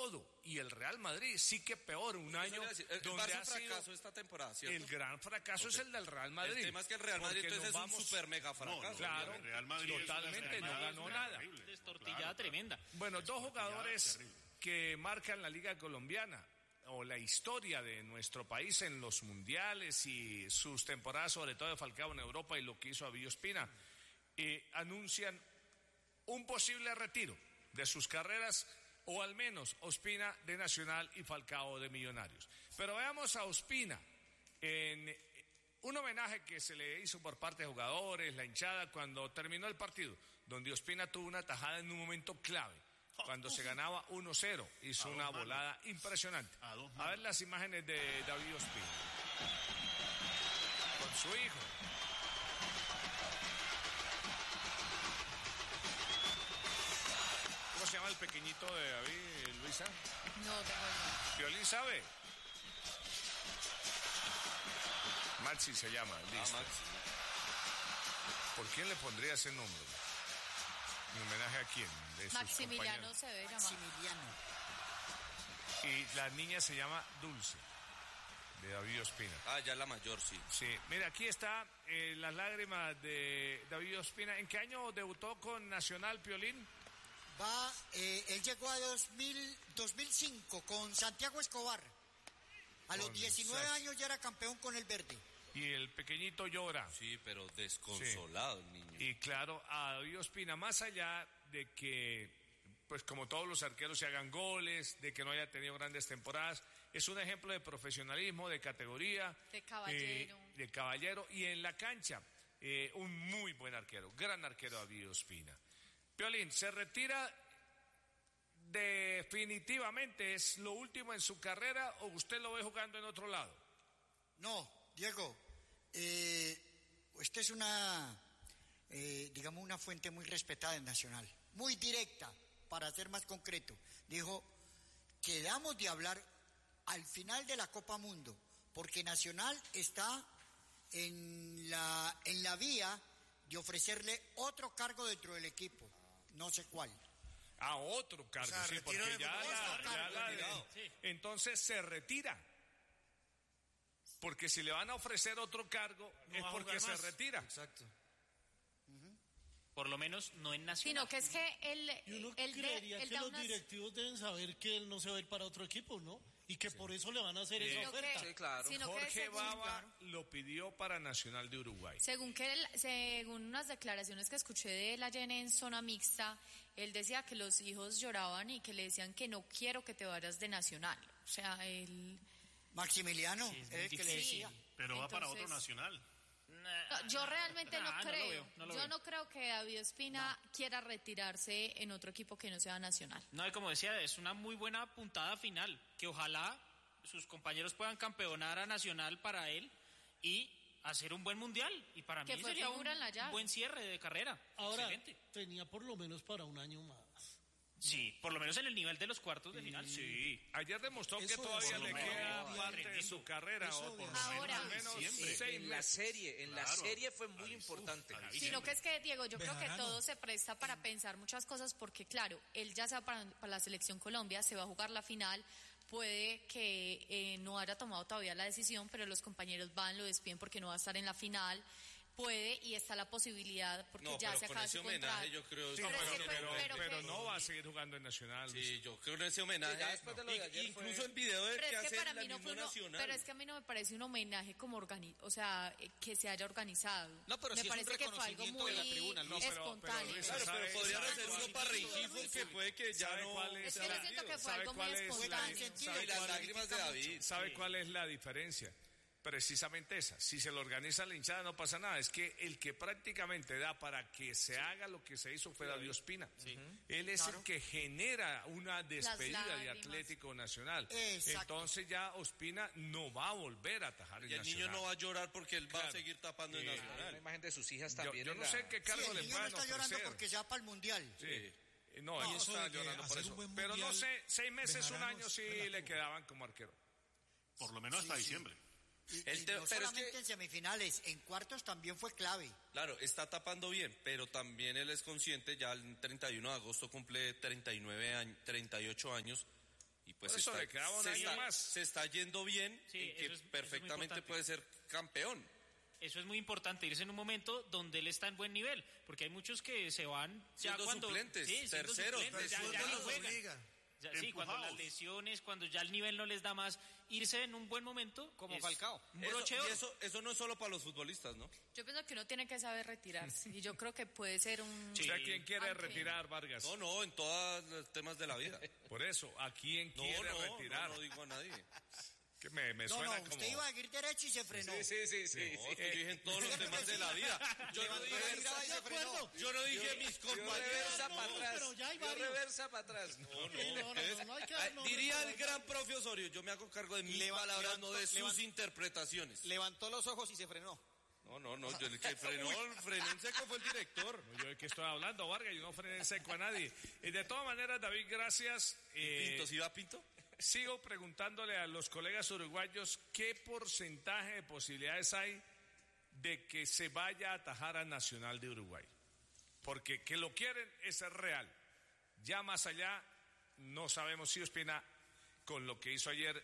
todo. Y el Real Madrid sí que peor, un año donde ha sido esta temporada, ¿cierto? El gran fracaso es el del Real Madrid. El tema es que el Real Madrid entonces es un super mega fracaso. Claro, el Real Madrid totalmente, no ganó nada. Destortillada tremenda. Bueno, dos jugadores que marcan la Liga Colombiana o la historia de nuestro país en los mundiales y sus temporadas, sobre todo de Falcao en Europa y lo que hizo David Ospina, anuncian un posible retiro de sus carreras, o al menos Ospina de Nacional y Falcao de Millonarios. Pero veamos a Ospina en un homenaje que se le hizo por parte de jugadores, la hinchada, cuando terminó el partido, donde Ospina tuvo una tajada en un momento clave. Cuando se ganaba 1-0, hizo una volada impresionante. A ver las imágenes de David Ospina con su hijo. ¿Cómo se llama el pequeñito de David, Luisa? No tengo idea. ¿Violín sabe? Maxi se llama, listo. Maxi. ¿Por quién le pondría ese nombre? ¿En homenaje a quién? De Maximiliano se debe llamar. Maximiliano. Y la niña se llama Dulce, de David Ospina. Ah, ya la mayor, sí. Sí, mira, aquí está las lágrimas de David Ospina. ¿En qué año debutó con Nacional, Piolín? Él llegó a 2005 con Santiago Escobar. A los 19 años ya era campeón con el verde. Y el pequeñito llora. Sí, pero desconsolado el niño. Y claro, a David Ospina, más allá de que, pues como todos los arqueros se hagan goles, de que no haya tenido grandes temporadas, es un ejemplo de profesionalismo, de categoría. De caballero. De caballero. Y en la cancha, un muy buen arquero, gran arquero David Ospina. Piolín, ¿se retira definitivamente? ¿Es lo último en su carrera o usted lo ve jugando en otro lado? No, Diego, esta es una fuente muy respetada en Nacional, muy directa, para ser más concreto. Dijo, quedamos de hablar al final de la Copa Mundo, porque Nacional está en la vía de ofrecerle otro cargo dentro del equipo, no sé cuál. A otro cargo, o sea, sí, porque entonces se retira. Porque si le van a ofrecer otro cargo, no es porque se retira. Exacto. Por lo menos no en Nacional. Sino que es que uno creería que los directivos deben saber que él no se va a ir para otro equipo, ¿no? Y que por eso le van a hacer esa oferta. Sí, claro. Jorge Baba lo pidió para Nacional de Uruguay. Según unas declaraciones que escuché de él ayer en zona mixta, él decía que los hijos lloraban y que le decían que no quiero que te vayas de Nacional. O sea, él... Maximiliano, Sí, el que le decía. Pero va para otro Nacional. No, yo realmente no creo. No lo yo veo. no creo que David Ospina quiera retirarse en otro equipo que no sea Nacional. No, y como decía, es una muy buena puntada final, que ojalá sus compañeros puedan campeonar a Nacional para él y hacer un buen mundial. Y para Que mí fue sería figura en la llave. un buen cierre de carrera. Ahora, Excelente. tenía por lo menos para un año más. Sí, por lo menos en el nivel de los cuartos de final. Sí, ayer demostró que Eso todavía es, le por lo queda menos, parte de tremendo. su carrera, Eso o por es. lo Ahora, menos siempre. 6 En la serie, Claro. serie fue muy importante. Sino que es que, Diego, yo creo que Bejarano. todo se presta para pensar muchas cosas porque, claro, él ya se va para la Selección Colombia, se va a jugar la final, puede que no haya tomado todavía la decisión, pero los compañeros van, lo despiden porque no va a estar en la final. Puede, y está la posibilidad, porque No, ya pero se con acaba ese su contrato. homenaje yo creo... Sí, Pero es que pero no va a seguir jugando en Nacional. Sí, yo creo que ese homenaje... Ya después de lo de ayer incluso fue- el video de Pero que es que hace para la mí no misma fue Nacional. pero es que a mí no me parece un homenaje como o sea, que se haya organizado. No, pero me sí es un parece que fue algo reconocimiento muy de la tribuna, ¿no? espontáneo. Luis, Claro, pero ¿sabe- podrían sabe hacer cuál- uno para Rengifo que puede que ya ¿Sabe no... cuál es Es que yo siento que fue algo muy espontáneo. Y las lágrimas de David. ¿Sabe cuál es la diferencia? Precisamente esa. Si se lo organiza la hinchada no pasa nada. Es que el que prácticamente da para que se haga lo que se hizo fue David Ospina. Él es el que genera una despedida de lágrimas. Atlético Nacional. Exacto. Entonces ya Ospina no va a volver a atajar el Y el Nacional. niño no va a llorar porque él va Claro. a seguir tapando en Una Nacional. imagen de sus hijas Yo también. no sé qué Sí, cargo el le niño no puedan está llorando ofrecer. porque ya va para el Mundial. Sí. No, él no eso está de que llorando por hacer eso. un buen Pero no mundial, sé, 6 meses, un Bejarano año es sí relativo. le quedaban como arquero. Por lo menos hasta diciembre. Y pero es no solamente que- en semifinales, en cuartos también fue clave. Claro, está tapando bien, pero también él es consciente, ya el 31 de agosto cumple 38 años, Y pues Por eso le quedaba un año más. se está yendo bien, Sí, en que eso es muy perfectamente importante. puede ser campeón. Eso es muy importante, irse en un momento donde él está en buen nivel, porque hay muchos que se van ya Siendo cuando suplentes, siendo terceros, suplentes, ya no Los juegan. obliga. Ya, sí, cuando las Empujados. lesiones, cuando ya el nivel no les da más, irse en un buen momento. Como es Falcao. Un broche de oro. Eso no es solo para los futbolistas, ¿no? Yo pienso que uno tiene que saber retirarse y yo creo que puede ser un... ¿Usted a quién quiere Aunque- retirar, Vargas? No, en todos los temas de la vida. Por eso, ¿a quién quiere retirar? No digo a nadie. Que me No, suena no, como... usted iba a ir derecho y se frenó. No, es que yo dije en todos los temas de la vida. Yo no dije, Reversa y se frenó. yo no dije mis compañeros. reversa para atrás. Pero ya hay varios. Reversa para atrás. No, No, hay que dar nombres, Diría pero el gran profe Osorio, yo me hago cargo de mis palabras, no de sus interpretaciones. Levantó los ojos y se frenó. No, yo el que frenó en seco fue el director. Yo de qué estoy hablando, Vargas, yo no frené en seco a nadie. Y de todas maneras, David, gracias. ¿Pinto? ¿Sí va Pinto? Sigo preguntándole a los colegas uruguayos qué porcentaje de posibilidades hay de que se vaya a atajar a Nacional de Uruguay. Porque que lo quieren es real. Ya más allá, no sabemos si Ospina, con lo que hizo ayer,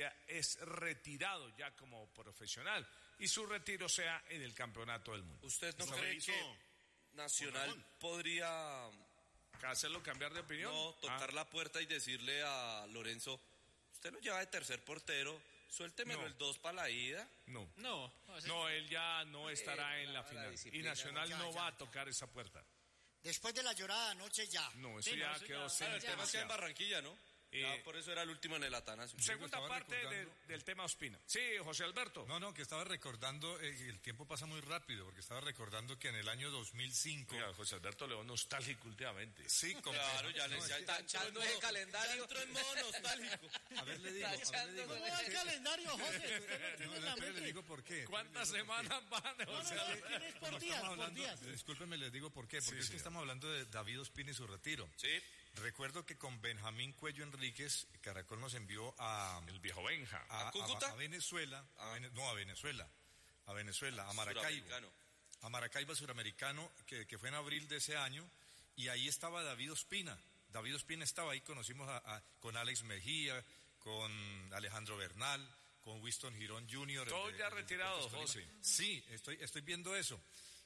es retirado ya como profesional y su retiro sea en el campeonato del mundo. ¿Usted no Eso cree hizo que Nacional Mondragón. podría ¿Hacerlo cambiar de opinión? tocar la puerta y decirle a Lorenzo, usted lo lleva de tercer portero, suéltemelo No. el 2 para la ida? No. No, No, él ya no estará en la la final. Y disciplina, Nacional no, no ya, va a ya. tocar esa puerta. Después de la llorada anoche ya. No, eso Sí, no, ya eso quedó ya- sin El tema es que en Barranquilla, ¿no? Ya por eso era el último en el Atanasio. Segunda Estaba parte recordando- del tema Ospina. Sí, José Alberto. No, que estaba recordando, el tiempo pasa muy rápido, porque estaba recordando que en el año 2005... Oiga, José Alberto León nostálgico últimamente. Sí, Claro, ya le Está echando ese calendario. entró en modo nostálgico. A ver, le digo. ¿Cómo va el calendario, José? Usted no tiene en la le mente. digo por qué. ¿Cuántas semanas van, José Alberto? Tienes por días, Estamos por hablando, días. discúlpenme, les digo por qué, porque Sí, es que señor. estamos hablando de David Ospina y su retiro. Sí. Recuerdo que con Benjamín Cuello Enríquez, Caracol nos envió a El viejo Benja. ¿A Cúcuta? a Venezuela, a Venezuela, a Maracaibo. Suramericano. A Maracaibo Suramericano, que fue en abril de ese año, y ahí estaba David Ospina. David Ospina estaba ahí, conocimos con Alex Mejía, con Alejandro Bernal, con Winston Girón Jr. Todos ya retirados, Deportes Tolima. José. Sí, estoy viendo eso.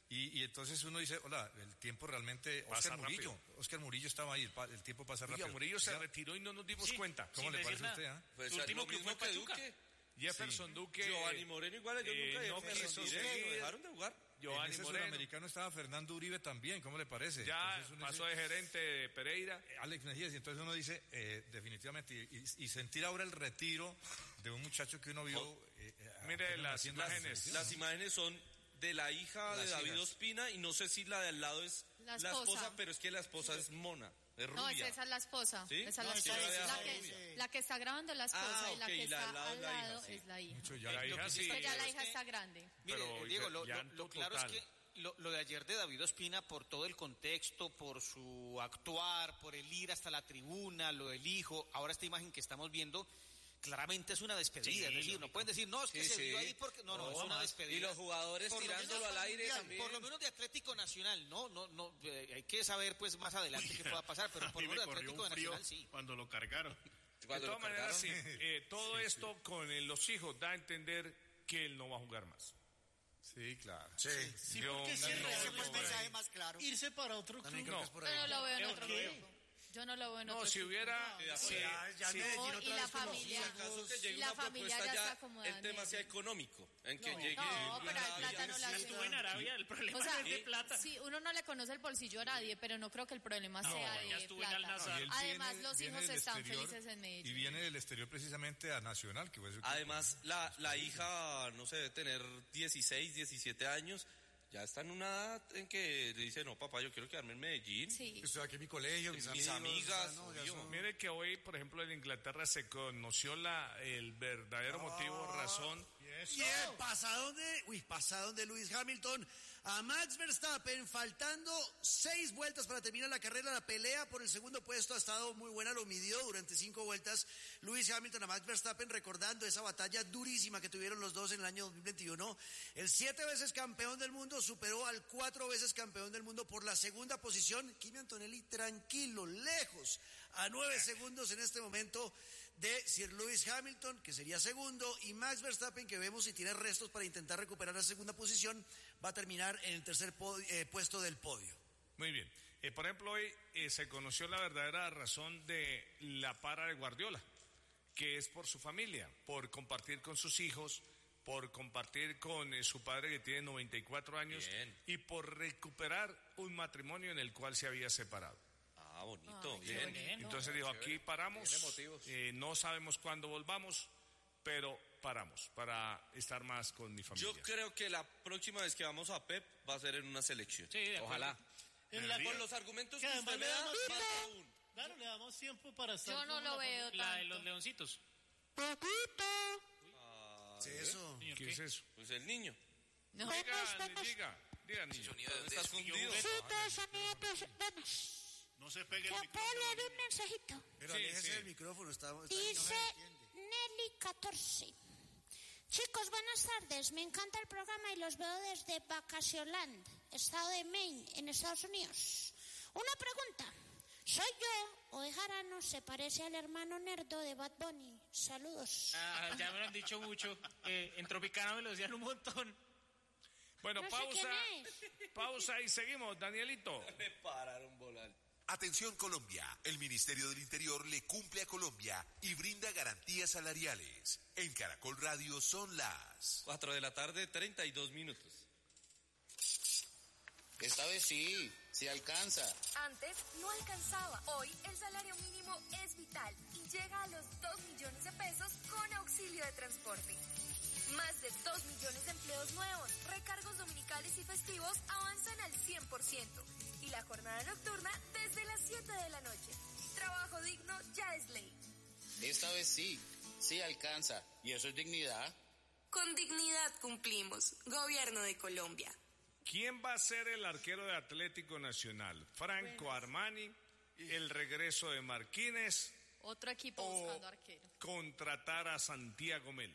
Y entonces uno dice, hola, el tiempo realmente... Pasa Oscar Murillo estaba ahí, el tiempo pasa Oiga, rápido. Murillo se Ya, retiró y no nos dimos Sí. cuenta. ¿Cómo sin le decir parece a usted? nada. ah? Pues Su último lo club mismo fue que Pachuca. Duque. Jefferson Duque. Giovanni Moreno igual, ellos nunca no Jefferson quiso Duque, seguir. dejaron de jugar. En Giovanni ese Moreno. suramericano estaba Fernando Uribe también, ¿cómo le parece? Ya Entonces uno pasó dice, de gerente de Pereira. Alex Mejías, y entonces uno dice, definitivamente, y sentir ahora el retiro de un muchacho que uno vio... Mire apenas las naciendo en la imágenes. selección, Las ¿no? imágenes son de la hija de Las David hijas. Ospina y no sé si la de al lado es La la esposa. esposa, pero es que la esposa es mona, es No, rubia. esa es la esposa. ¿Sí? Esa es No, la esa esposa. era La rubia. la que está grabando es la esposa y la ok, que y la está al lado al es la hija, lado sí. es la hija. Mucho ya. La hija sí. Pero ya la hija está grande. Mire, Pero Diego, lo llanto claro total. es que lo de ayer de David Ospina, por todo el contexto, por su actuar, por el ir hasta la tribuna, lo del hijo, ahora esta imagen que estamos viendo, claramente es una despedida. Sí, Es decir, no pueden decir, no, es que se vio ahí porque... No, es una despedida. Y los jugadores Por lo tirándolo menos al aire mundial, también. Por lo menos de Atlético Nacional, no, hay que saber pues más adelante qué pueda pasar, pero A por mí lo me menos de corrió Atlético un frío Nacional sí. cuando lo cargaron. De Cuando lo todas maneras, sí. cargaron. Todo esto con los hijos da a entender que él no va a jugar más. Sí, claro. Sí. Sí, Yo porque si no- es Ese real, fue el mensaje más claro. irse para otro club. También creo que es por Yo ahí. no lo veo en ¿Por otro qué? grupo. Yo no lo veo en No, otro si equipo. hubiera... sí, ya sí. Medellín No, otra y vez la con los familia. En caso que llegue La una familia propuesta ya ya, está acomodada el en tema sea Medellín. económico, en que No, llegue... pero el plata no la Si estuvo en Arabia, el problema O sea, no es de plata. sí, uno no le conoce el bolsillo a nadie, pero no creo que el problema sea ya de estuvo en plata. Al-Nassr. Y él Además, viene- los viene hijos del están exterior, felices en Medellín. Y viene del exterior precisamente a Nacional, que fue su equipo. Además, la hija, no sé, debe tener 16, 17 años, ya está en una edad en que le dice, no, papá, yo quiero quedarme en Medellín. Sí. Estoy aquí en mi colegio, mis Mis amigos, amigas, no, ya obvio. son- Mire que hoy, por ejemplo, en Inglaterra se conoció el verdadero motivo, razón. Y el pasadón de Lewis Hamilton a Max Verstappen, faltando 6 vueltas para terminar la carrera. La pelea por el segundo puesto ha estado muy buena, lo midió durante 5 vueltas Lewis Hamilton a Max Verstappen, recordando esa batalla durísima que tuvieron los dos en el año 2021. El 7 veces campeón del mundo superó al 4 veces campeón del mundo por la segunda posición. Kimi Antonelli tranquilo, lejos, a 9 segundos en este momento de Sir Lewis Hamilton, que sería segundo, y Max Verstappen, que vemos si tiene restos para intentar recuperar la segunda posición, va a terminar en el tercer puesto del podio. Muy bien. Por ejemplo, hoy se conoció la verdadera razón de la para de Guardiola, que es por su familia, por compartir con sus hijos, por compartir con su padre que tiene 94 años Bien. y por recuperar un matrimonio en el cual se había separado. Ah, bonito, Ay, bien. qué bonito. Entonces dijo, aquí paramos, no sabemos cuándo volvamos, pero paramos para estar más con mi familia. Yo creo que la próxima vez que vamos a Pep va a ser en una selección. Sí, de acuerdo. Ojalá. Con los argumentos que que además usted me le da, damos más tiempo. aún. Claro, le damos tiempo para estar. Yo no lo veo La de tanto. los leoncitos. ¿Sí, eso? Señor, ¿Qué es eso? Pues el niño. No. Diga, niño. Está fundido. No se pegue el Yo puedo micrófono. leer un mensajito. Pero Sí, aléjese sí. del micrófono, está Dice Nelly 14. Chicos, buenas tardes. Me encanta el programa y los veo desde Vacacionland, estado de Maine, en Estados Unidos. Una pregunta. ¿Soy yo o Ejarano se parece al hermano nerdo de Bad Bunny? Saludos. Ah, ya me lo han dicho mucho. En Tropicana me lo decían un montón. Bueno, No sé pausa y seguimos, Danielito. Me pararon volar. Atención Colombia, el Ministerio del Interior le cumple a Colombia y brinda garantías salariales. En Caracol Radio son las 4 de la tarde, 32 minutos. Esta vez sí alcanza. Antes no alcanzaba. Hoy el salario mínimo es vital y llega a los 2 millones de pesos con auxilio de transporte. Más de 2 millones de empleos nuevos, recargos dominicales y festivos avanzan al 100%. Y la jornada nocturna desde las 7 de la noche. Trabajo digno ya es ley. Esta vez sí alcanza. ¿Y eso es dignidad? Con dignidad cumplimos. Gobierno de Colombia. ¿Quién va a ser el arquero de Atlético Nacional? ¿Franco Armani? ¿El regreso de Marquínez? Otro equipo o buscando arquero. contratar a Santiago Meli?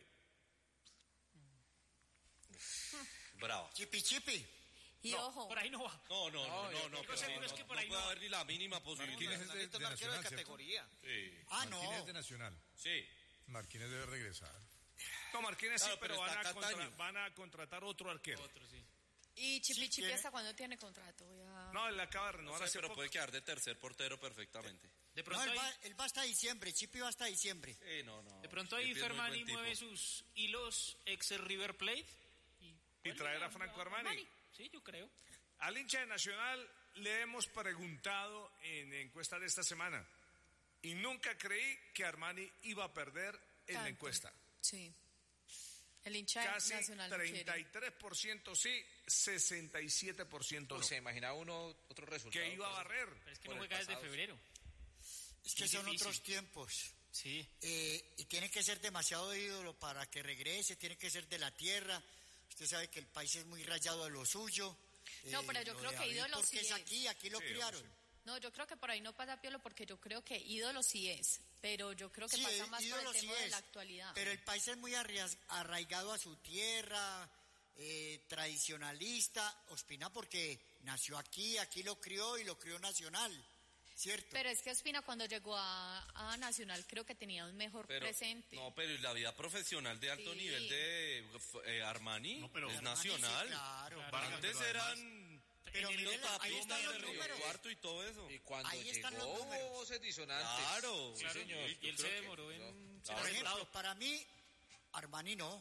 Bravo. Chipi. Y ojo. Por ahí no va. No, Digo seguro es que por ahí puede no va. haber ni la mínima posibilidad. Marquínez es de Necesita un arquero de Nacional, ¿cierto? categoría. Sí. Marquínez es de Nacional. Sí. Marquínez debe regresar. No, Marquínez Claro, sí, pero pero está Cataño. van a contratar otro arquero. Otro, sí. ¿Y Chipi ¿quién? hasta cuándo tiene contrato? No, él acaba de No renovar sé, hace pero poco. puede quedar de tercer portero perfectamente. De No, pronto él ahí, va hasta diciembre, Chipi va hasta diciembre. No. de pronto ahí Chipi es muy Fermani buen tipo. mueve sus hilos ex River Plate. Y traer a Franco Armani. Sí, yo creo. Al hincha de Nacional le hemos preguntado en encuesta de esta semana y nunca creí que Armani iba a perder en la Tanto. encuesta. Sí. El hincha Casi nacional no quiere. 33% sí, 67% no. Se imagina uno otro resultado. Que iba a barrer. Pero es que no juega desde febrero. Es que Muy son difícil. otros tiempos. Sí. Y tiene que ser demasiado ídolo para que regrese, tiene que ser de la tierra. Usted sabe que el país es muy rayado a lo suyo. No, pero yo lo creo de que David, ídolo porque sí es aquí lo Sí, criaron. sí. No, yo creo que por ahí no pasa Piolo porque yo creo que ídolo sí es, pero yo creo que Sí, pasa más por ídolo el sí tema de es, la actualidad. Pero el país es muy arraigado a su tierra, tradicionalista. Ospina porque nació aquí lo crió y lo crió Nacional, ¿cierto? Pero es que Ospina cuando llegó a Nacional creo que tenía un mejor presente. No, pero la vida profesional de alto Sí. nivel de Armani No, pero es Armani sí, nacional. claro. Antes pero eran Pero los mire, ahí tapitos están los de Río números. Cuarto y todo eso. Y cuando Ahí están los llegó, números. voces disonantes. Claro, Sí, Claro, señor. y él se demoró en ser Por aceptado. ejemplo, para mí, Armani no.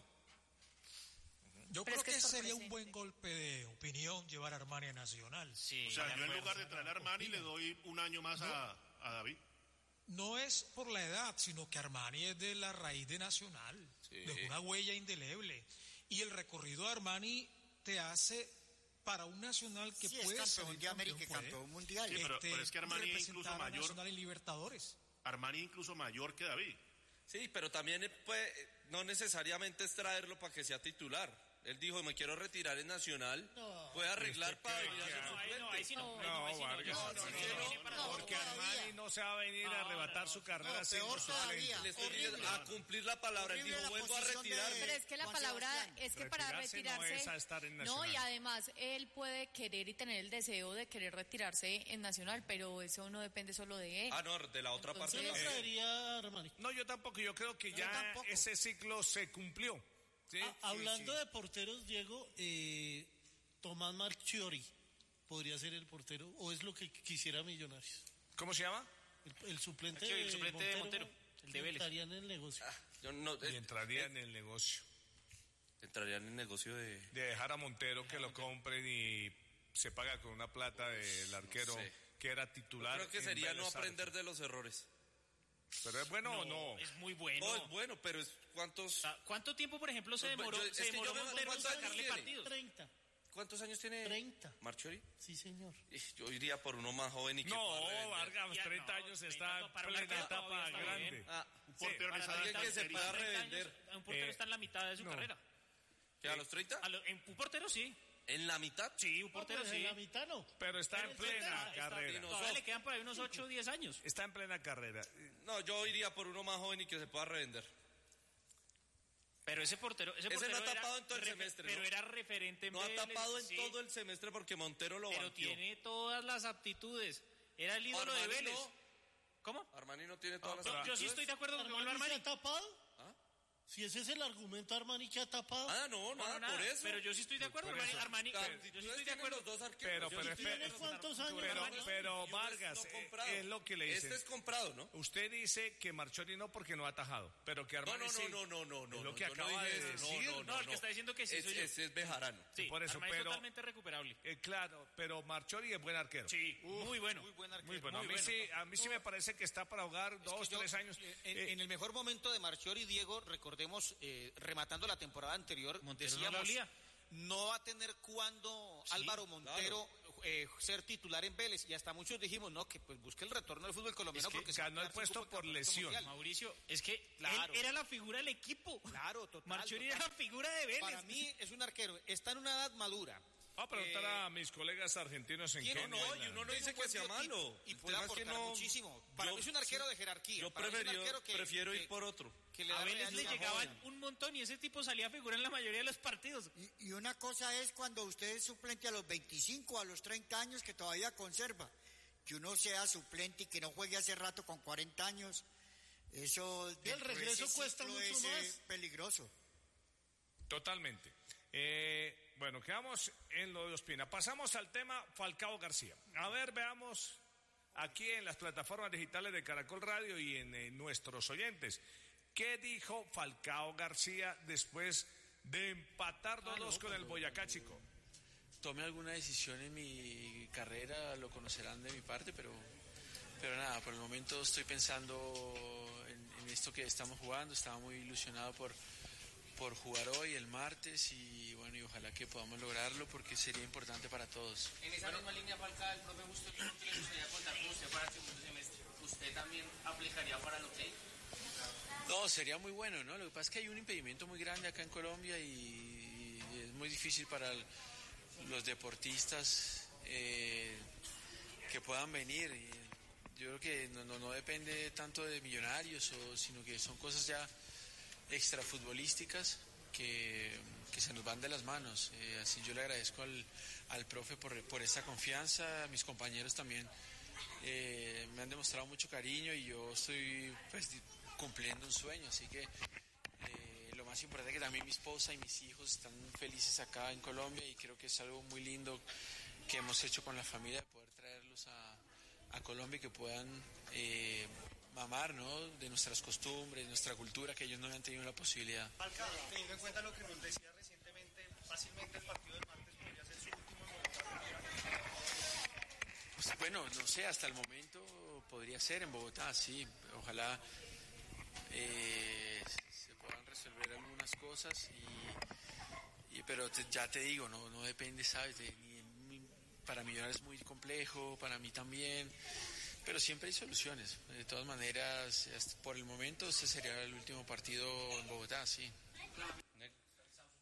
Yo Pero creo es que que es por sería un presente. buen golpe de opinión llevar a Armani a Nacional. Sí, O sea, de yo en acuerdo. lugar de traer a Armani le doy un año más a David. No es por la edad, sino que Armani es de la raíz de Nacional, de una huella indeleble. Y el recorrido de Armani te hace para un Nacional que Sí, es puede ser campeón de América y campeón mundial. Sí, pero es que Armani es incluso representar a mayor. Nacional en Libertadores. Armani incluso mayor que David. Sí, pero también no necesariamente es traerlo para que sea titular. Él dijo, me quiero retirar en Nacional. Puede arreglar para venir a ser suplente. No, ahí sí no. Porque Armani no se va a venir a arrebatar su carrera siendo suplente. Le estoy diciendo, a cumplir la palabra. Él dijo, vuelvo a retirarme. Pero es que la palabra es que para retirarse... no es a estar en Nacional. No, y además él puede querer y tener el deseo de querer retirarse en Nacional, pero eso no depende solo de él. Ah, no, de la otra parte. Yo no traería, Armani. No, yo tampoco. Yo creo que ya ese ciclo se cumplió. ¿Sí? Hablando de porteros, Diego, Tomás Marchiori podría ser el portero, o es lo que quisiera Millonarios. ¿Cómo se llama? El suplente, de Montero, el de Vélez. Entraría en el negocio. Entraría en el negocio. Entraría en el negocio de dejar a Montero que lo compren y se paga con una plata del arquero que era titular. Yo creo que sería no aprender de los errores. ¿Pero es bueno o no? Es muy bueno. No, es bueno, pero ¿cuántos? ¿Cuánto tiempo, por ejemplo, se demoró Montero en sacarle partidos? 30. ¿Cuántos años tiene 30. Marchiori? Sí, señor. Yo iría por uno más joven y que Vargas, 30 años está en plena etapa grande. Un portero alguien que se pueda revender. Un portero está en la mitad de su carrera. ¿Que a los 30? Un portero sí. ¿En la mitad? Sí, un portero sí. En la mitad no. Pero está en plena carrera. Todavía le quedan por ahí unos 8 o 10 años. Está en plena carrera. No, yo iría por uno más joven y que se pueda revender. Pero ese portero no ha tapado en todo el semestre. Pero era referente en Vélez. No ha tapado en todo el semestre porque Montero lo Pero banqueó. tiene todas las aptitudes. Era el ídolo de Vélez. ¿Cómo? Armani no tiene todas las aptitudes. Yo sí estoy de acuerdo con que vuelva Armani. ¿Se ha tapado? Si ese es el argumento, Armani, que ha tapado. No, por eso. Pero yo sí estoy de acuerdo, Armani. Yo sí estoy de acuerdo. Los dos arqueros. ¿Tiene cuántos años? Pero Vargas, es lo que le dice. Este es comprado, ¿no? Usted dice que Marchiori no porque no ha atajado, pero que Armani sí. No. Es lo que acaba de decir. No, el que está diciendo que sí soy yo. Ese es Bejarano. Sí, por eso, Armani es totalmente recuperable. Claro, pero Marchiori es buen arquero. Sí, muy bueno. Muy buen arquero. Muy bueno. A mí sí me parece que está para jugar 2, 3 años. En el mejor momento de Marchiori, Diego, recordemos, rematando la temporada anterior, decíamos, no va a tener cuándo Álvaro Montero ser titular en Vélez, y hasta muchos dijimos, no, que pues busque el retorno del fútbol colombiano, porque ganó el puesto por lesión. Mauricio, es que él era la figura del equipo. Claro, total. Marchiori era la figura de Vélez. Para mí es un arquero, está en una edad madura. A preguntar a mis colegas argentinos en qué. No, y uno no dice que sea malo. Y puede aportar muchísimo. Para mí es un arquero de jerarquía. Yo prefiero ir por otro. A Vélez le llegaban un montón y ese tipo salía a figurar en la mayoría de los partidos. Y una cosa es cuando usted es suplente a los 25, a los 30 años, que todavía conserva. Que uno sea suplente y que no juegue hace rato con 40 años. Eso el regreso cuesta mucho más. Peligroso. Totalmente. Bueno, quedamos en lo de Ospina. Pasamos al tema Falcao García. A ver, veamos aquí en las plataformas digitales de Caracol Radio y en nuestros oyentes. ¿Qué dijo Falcao García después de empatar 2-2 con el Boyacá Chico? Tome alguna decisión en mi carrera, lo conocerán de mi parte, pero nada, por el momento estoy pensando en esto que estamos jugando. Estaba muy ilusionado por jugar hoy, el martes, y bueno, y ojalá que podamos lograrlo porque sería importante para todos. En esa misma línea, Falcao, el profe Justo dijo que le gustaría contar con usted para el segundo semestre. ¿Usted también aplicaría para lo que? No, sería muy bueno, ¿no? Lo que pasa es que hay un impedimento muy grande acá en Colombia y es muy difícil para los deportistas que puedan venir. Y yo creo que no depende tanto de Millonarios, sino que son cosas ya extrafutbolísticas que se nos van de las manos. Así yo le agradezco al profe por esa confianza. A mis compañeros también me han demostrado mucho cariño y yo estoy pues cumpliendo un sueño, así que lo más importante es que también mi esposa y mis hijos están felices acá en Colombia, y creo que es algo muy lindo que hemos hecho con la familia, de poder traerlos a Colombia y que puedan mamar, ¿no?, de nuestras costumbres, de nuestra cultura, que ellos no han tenido la posibilidad. Falcao, teniendo en cuenta lo que nos decía recientemente, fácilmente el partido del martes podría ser su último en Bogotá. Pues, bueno, no sé, hasta el momento podría ser en Bogotá, sí. Ojalá se puedan resolver algunas cosas, pero ya te digo, no depende, ¿sabes? Para Millonarios es muy complejo, para mí también. Pero siempre hay soluciones. De todas maneras, por el momento este sería el último partido en Bogotá, sí.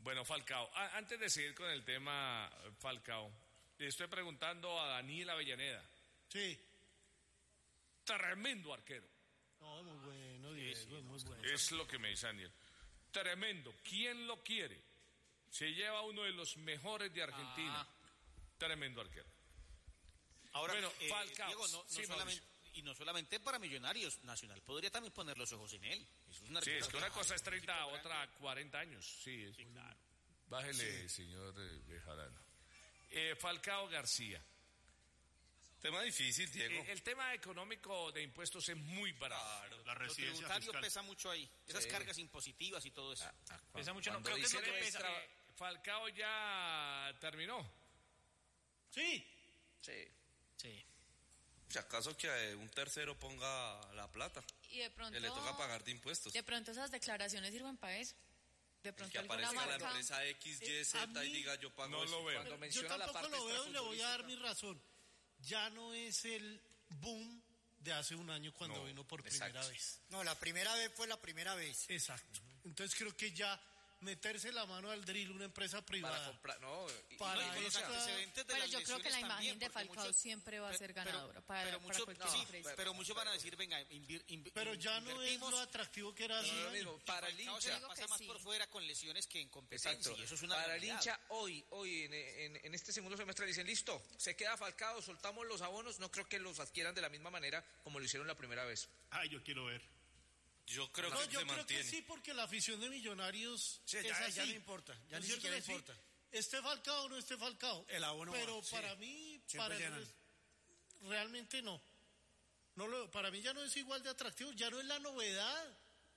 Bueno, Falcao, antes de seguir con el tema, Falcao, le estoy preguntando a Daniel Avellaneda. Sí. Tremendo arquero. No, muy bueno, Diego, muy bueno. Es lo que me dice Daniel. Tremendo. ¿Quién lo quiere? Se lleva uno de los mejores de Argentina. Tremendo arquero. Ahora, bueno, Falcao. Diego, no solamente para Millonarios, Nacional podría también poner los ojos en él. Es que una cosa es 30, otra 40 años. Sí, claro. Bájele, señor Bejarano. Falcao García. Tema difícil, Diego. El tema económico de impuestos es muy barato. Claro, la Lo residencia tributario fiscal pesa mucho ahí. Esas cargas impositivas y todo eso. Pesa mucho, no creo que es lo que pesa. Falcao ya terminó. Sí. Sí. Si acaso que un tercero ponga la plata. Y de pronto... Que le toca pagar de impuestos. De pronto esas declaraciones sirven para eso. De pronto que alguna aparezca marca... la empresa X, Y, Z y diga yo pago no eso. lo veo. Cuando Yo menciona la tampoco parte lo veo y le voy a dar mi razón. Ya no es el boom de hace un año cuando vino por primera vez. No, la primera vez fue la primera vez. Exacto. Entonces creo que ya meterse la mano al drill una empresa privada. Para comprar, no. Para con los antecedentes de Pero las yo creo que la lesiones imagen también, de porque Falcao muchos- siempre va a ser ganadora para muchos, cualquier sí, empresa. pero muchos van a decir, venga, Pero ya no es invertimos, lo atractivo que era hace un año. Para el Falcao se la hincha. pasa más por fuera con lesiones que en competencia. Exacto. Y eso es una Para el realidad. hincha, hoy en este segundo semestre dicen, listo, se queda Falcao, soltamos los abonos, no creo que los adquieran de la misma manera como lo hicieron la primera vez. Ay, yo quiero ver. Yo creo No, que yo se creo mantiene. que sí, porque la afición de Millonarios Sí, es ya así. no importa, ya ¿No ni es cierto siquiera que sí? importa. Esté Falcao o no esté Falcao. El abono Pero va, sí. para mí, Siempre llenan. realmente no. Para mí ya no es igual de atractivo, ya no es la novedad.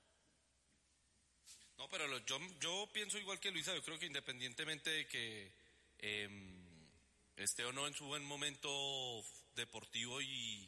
No, pero yo pienso igual que Luisa, yo creo que independientemente de que esté o no en su buen momento deportivo y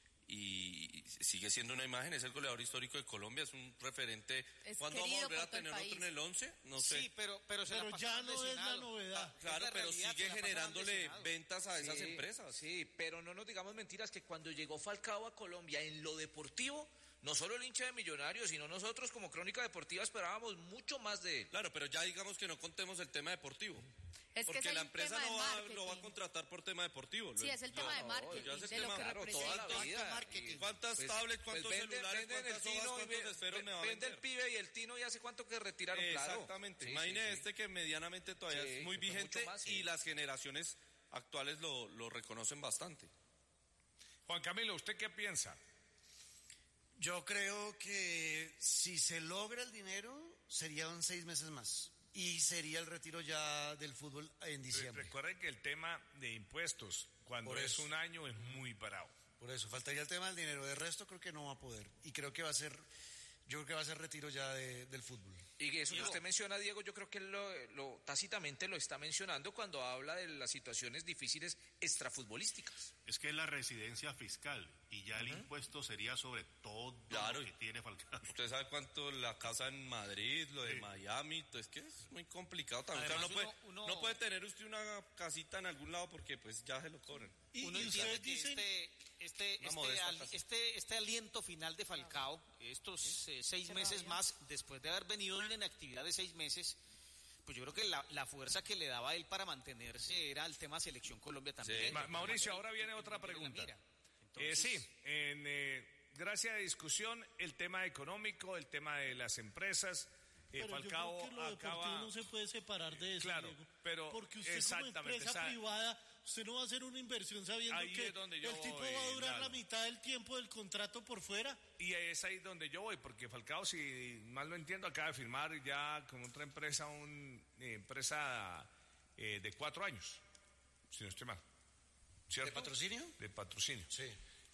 sigue siendo una imagen, es el goleador histórico de Colombia, es un referente. Es ¿Cuándo vamos a querido volver a por todo el tener otro país. en el 11? No sé. Sí, pero Ya no es la novedad. Claro, pero sigue generándole ventas a esas Sí, empresas. Sí, pero no nos digamos mentiras que cuando llegó Falcao a Colombia en lo deportivo, no solo el hincha de Millonarios, sino nosotros como Crónica Deportiva esperábamos mucho más de él. Claro, pero ya digamos que no contemos el tema deportivo. Es que Porque es la el empresa tema de lo va a marketing. contratar por tema deportivo. Sí, es el tema de marketing, ya es el de lo tema, que claro, representa. toda la vida. Marketing. ¿Cuántas tablets, cuántos celulares, cuántas hojas, cuántos esferos me va a vende vender? el pibe y el Tino y hace cuánto que retiraron, claro. Exactamente. Sí, Imagine sí, sí. que medianamente todavía Sí, es muy pues vigente mucho más, sí. y las generaciones actuales lo reconocen bastante. Juan Camilo, ¿usted qué piensa? Yo creo que si se logra el dinero, serían 6 meses más. Y sería el retiro ya del fútbol en diciembre. Recuerden que el tema de impuestos, cuando Por es eso. un año, es muy bravo. Por eso, faltaría el tema del dinero. De resto, creo que no va a poder. Y creo que va a ser, yo creo que va a ser retiro ya del fútbol. Y eso que usted menciona, Diego, yo creo que él lo tácitamente lo está mencionando cuando habla de las situaciones difíciles extrafutbolísticas. Es que es la residencia fiscal y ya el impuesto sería sobre todo Claro. lo que tiene Falcao. Usted sabe cuánto la casa en Madrid, lo de Miami, es que es muy complicado también. Además, O sea, no puede tener usted una casita en algún lado porque pues ya se lo cobran. Uno y entiende ustedes que dicen... Una modesta casa. este aliento final de Falcao, estos 6 meses más, después de haber venido en actividad de 6 meses, pues yo creo que la fuerza que le daba a él para mantenerse era el tema Selección Colombia también. Mauricio, ahora viene otra pregunta. Sí, gracias a discusión, el tema económico, el tema de las empresas. Pero Falcao yo creo que lo deportivo acaba... no se puede separar de eso, Claro, Diego. pero porque usted como exactamente, empresa privada, usted no va a hacer una inversión sabiendo Ahí que es donde yo el tipo voy, va a durar Lalo. la mitad del tiempo del contrato por fuera. Y es ahí donde yo voy, porque Falcao, si mal lo entiendo, acaba de firmar ya con otra empresa, una empresa de 4 años, si no estoy mal. ¿Cierto? ¿De patrocinio? De patrocinio. Sí.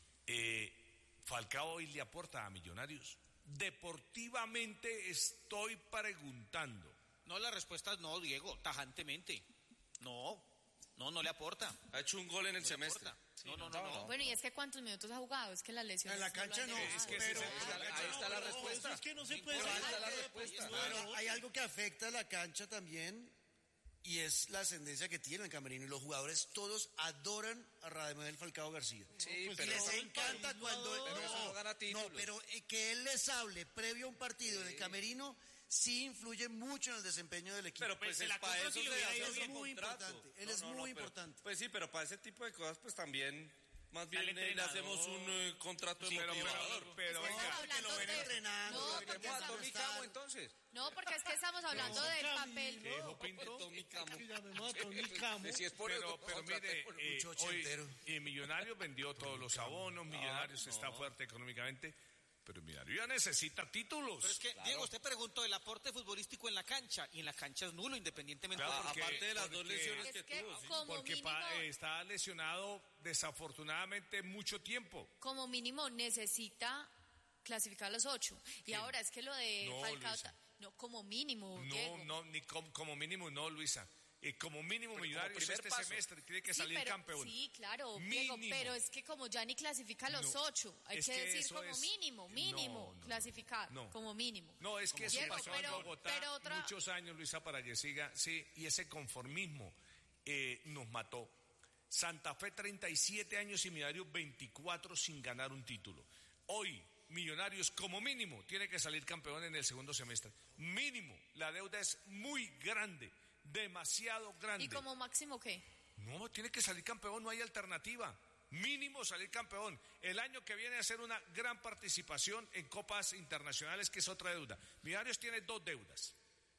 Falcao hoy le aporta a Millonarios. Deportivamente estoy preguntando. No, la respuesta es no, Diego, tajantemente. No le aporta. Ha hecho un gol en el semestre. No. Bueno, y es que ¿cuántos minutos ha jugado? Es que la lesión... En la cancha no, Es que pero Ahí está la respuesta. Eso es que no se puede... Ahí está la respuesta. Pero hay algo que afecta a la cancha también y es la ascendencia que tiene el camerino. Y los jugadores todos adoran a Radamel Falcao García. Sí, Y pero les encanta cuando... Pero eso no gana títulos. No, pero que él les hable previo a un partido en el camerino sí influye mucho en el desempeño del equipo. Pero pues se la para compro eso si le se hubiera hace ido un bien. Muy contrato. importante, él es muy importante. Pues sí, pero para ese tipo de cosas pues también más bien Dale le entrenador. hacemos un contrato de motivador. Pero Estamos venga, hablando lo ven de- entrenando, No, lo porque queremos a estamos- Tommy Camo, entonces. No, porque es que estamos hablando del papel. ¿qué dijo Pinto? Tommy Camo. Que llamemos a Tony Camo. Si es por Pero eso, mire, mucho hoy ochentero. Millonarios vendió todos los abonos, Millonarios está fuerte económicamente, pero Millonarios ya necesita títulos. Pero es que, Diego, usted preguntó el aporte futbolístico en la cancha, y en la cancha es nulo, independientemente Claro, de porque- aparte de las dos porque- lesiones Es que que tuvo. ¿sí? como Porque mínimo, está lesionado desafortunadamente mucho tiempo. como mínimo necesita clasificar a los 8. Y ahora es que lo de No, Falcao, Luisa. no, como mínimo, No, Diego. no, ni como mínimo no, Luisa. Como mínimo Millonarios primer este paso. semestre tiene que Sí, salir pero- campeón. Sí, claro, Diego, Mínimo. pero es que como ya ni clasifica a los No, 8, hay es que que decir eso como es- mínimo, no, clasificar, no. como mínimo. No, es que eso Diego, pasó en Bogotá pero otra- muchos años, Luisa, para que siga, sí, y ese conformismo nos mató. Santa Fe 37 años y Millonarios 24 sin ganar un título. Hoy, Millonarios como mínimo tiene que salir campeón en el segundo semestre. Mínimo, la deuda es muy grande, demasiado grande. ¿Y como máximo qué? No, tiene que salir campeón, no hay alternativa. Mínimo salir campeón. El año que viene a hacer una gran participación en copas internacionales, que es otra deuda. Millonarios tiene 2 deudas.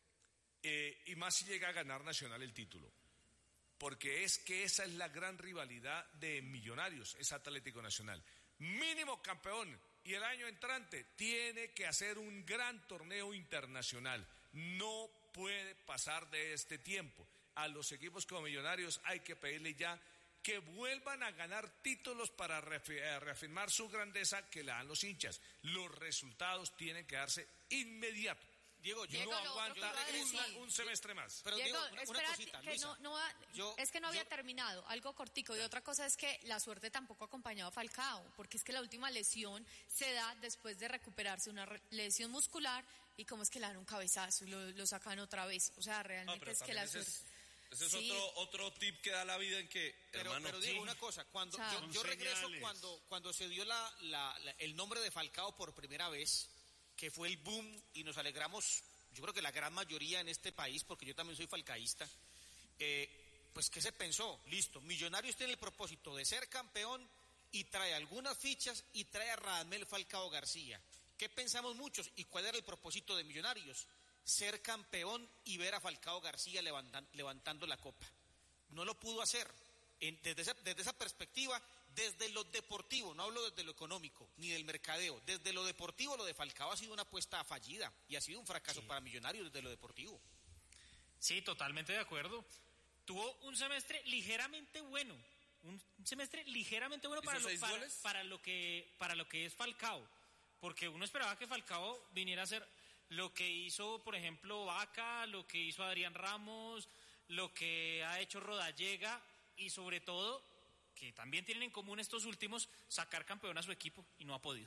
Y más si llega a ganar Nacional el título. Porque es que esa es la gran rivalidad de Millonarios, es Atlético Nacional. Mínimo campeón. Y el año entrante tiene que hacer un gran torneo internacional. No puede pasar de este tiempo. A los equipos como Millonarios hay que pedirle ya que vuelvan a ganar títulos para reafirmar su grandeza que la dan los hinchas. Los resultados tienen que darse inmediato. Diego, yo Diego, no lo aguanto otro que iba a decir. Un semestre más. Pero Diego, Diego, una espérate, cosita, que Luisa. es que no había terminado, algo cortico. Y otra cosa es que la suerte tampoco ha acompañado a Falcao, porque es que la última lesión se da después de recuperarse una lesión muscular, y como es que le dan un cabezazo y lo sacan otra vez. O sea, realmente pero es que también la suerte... ese es Sí. otro tip que da la vida en que, hermano, Pero digo una cosa, cuando O sea, yo regreso cuando se dio el nombre de Falcao por primera vez, que fue el boom, y nos alegramos, yo creo que la gran mayoría en este país, porque yo también soy falcaísta, pues ¿qué se pensó? Listo, Millonarios tiene el propósito de ser campeón y trae algunas fichas y trae a Radamel Falcao García. ¿Qué pensamos muchos? ¿Y cuál era el propósito de Millonarios? Ser campeón y ver a Falcao García levantando la copa. No lo pudo hacer. Desde esa perspectiva, desde lo deportivo, no hablo desde lo económico, ni del mercadeo, desde lo deportivo, lo de Falcao ha sido una apuesta fallida y ha sido un fracaso para Millonarios desde lo deportivo. Sí, totalmente de acuerdo. Tuvo un semestre ligeramente bueno. Un semestre ligeramente bueno ¿Hizo 6 goles? para lo que es Falcao. Porque uno esperaba que Falcao viniera a hacer lo que hizo, por ejemplo, Vaca, lo que hizo Adrián Ramos, lo que ha hecho Rodallega, y sobre todo, que también tienen en común estos últimos, sacar campeón a su equipo, y no ha podido.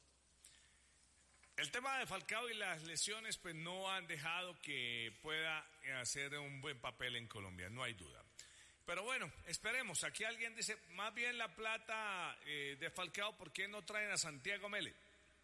El tema de Falcao y las lesiones pues no han dejado que pueda hacer un buen papel en Colombia, no hay duda. Pero bueno, esperemos. Aquí alguien dice, más bien la plata de Falcao, ¿por qué no traen a Santiago Mele?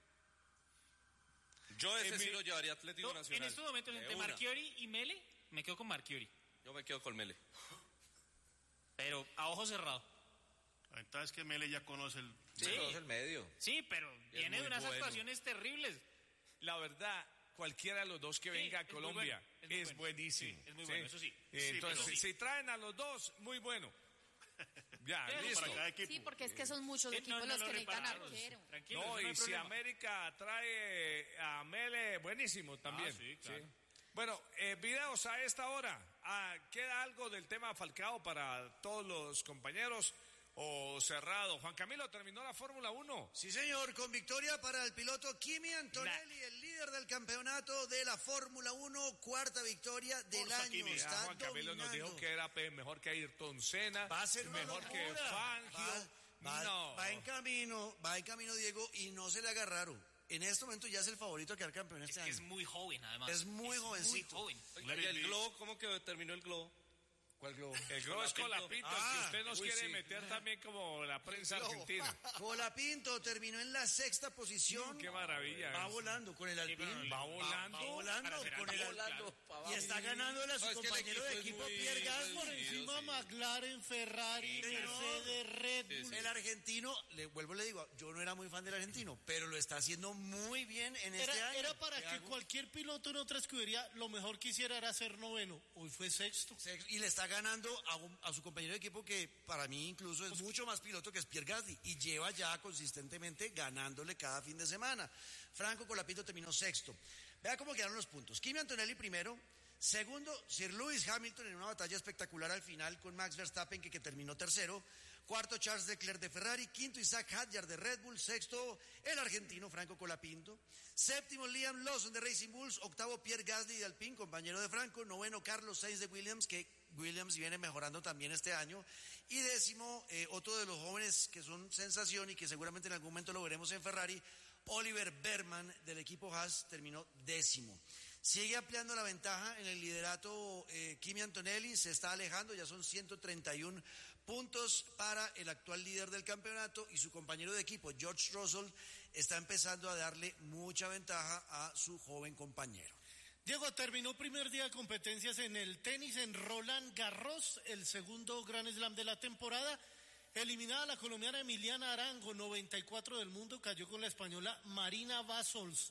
yo ese sí lo llevaría a Atlético No, Nacional. en estos momentos, De entre una. Marchiori y Mele, me quedo con Marchiori. Yo me quedo con Mele. Pero a ojo cerrado. La ventaja es que Mele ya conoce el... Sí, conoce el medio. Sí, pero viene de muy unas bueno. actuaciones terribles. La verdad, cualquiera de los dos que Sí, venga a es muy Colombia bueno, es muy es bueno. buenísimo. Sí, es muy bueno, eso sí. Entonces, pero sí. si traen a los dos, muy bueno. Ya, Eso listo. para cada equipo. Sí, porque es que son muchos Sí, equipos no los lo que necesitan reparamos. arquero. Tranquilo, No, eso y si problema. América trae a Mele, buenísimo también. sí, claro. Bueno, videos a esta hora. ¿Queda algo del tema Falcao para todos los compañeros o cerrado? Juan Camilo, ¿terminó la Fórmula 1? Sí, señor, con victoria para el piloto Kimi Antonelli, el líder del campeonato de la Fórmula 1, cuarta victoria del Forza año. Kimi. Está Juan Camilo nos dijo dominando. que era mejor que Ayrton Senna, Va a ser una mejor que locura. Fangio. No. Va en camino, Diego, y no se le haga raro. En este momento ya es el favorito a quedar campeón este año. Es muy joven, además. Es muy jovencito. Muy joven. ¿Y el globo? ¿Cómo que terminó el globo? ¿Cuál globo? El globo es Colapinto, que usted nos quiere meter también como la prensa argentina. Colapinto terminó en la 6ª posición. Qué maravilla. Va volando con el Alpine. Va volando. Va volando con el Alpine. Y está ganándole a su compañero de equipo Pierre Gasly. Por encima McLaren, Ferrari, Mercedes, Red Bull. El argentino, le digo, yo no era muy fan del argentino, pero lo está haciendo muy bien en este año. Era para que cualquier piloto en otra escudería lo mejor que hiciera era ser noveno. Hoy fue sexto. Y le está ganando a su compañero de equipo que para mí incluso es mucho más piloto que es Pierre Gasly y lleva ya consistentemente ganándole cada fin de semana. Franco Colapinto terminó sexto. Vea cómo quedaron los puntos. Kimi Antonelli primero, segundo Sir Lewis Hamilton en una batalla espectacular al final con Max Verstappen que terminó tercero, cuarto Charles Leclerc de Ferrari, quinto Isaac Hadjar de Red Bull, sexto el argentino Franco Colapinto, séptimo Liam Lawson de Racing Bulls, octavo Pierre Gasly de Alpine, compañero de Franco, noveno Carlos Sainz de Williams, que Williams viene mejorando también este año, y décimo, otro de los jóvenes que son sensación y que seguramente en algún momento lo veremos en Ferrari, Oliver Berman del equipo Haas terminó décimo. Sigue ampliando la ventaja en el liderato Kimi Antonelli, se está alejando, ya son 131 puntos para el actual líder del campeonato y su compañero de equipo, George Russell, está empezando a darle mucha ventaja a su joven compañero. Diego, terminó primer día de competencias en el tenis en Roland Garros, el segundo Grand Slam de la temporada. Eliminada la colombiana Emiliana Arango, 94 del mundo, cayó con la española Marina Bassols,